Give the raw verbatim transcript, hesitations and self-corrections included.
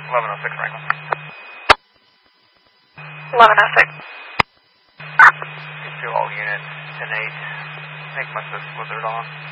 eleven oh six Franklin. eleven oh six. To all units, ten eight. Make my fifth blizzard on.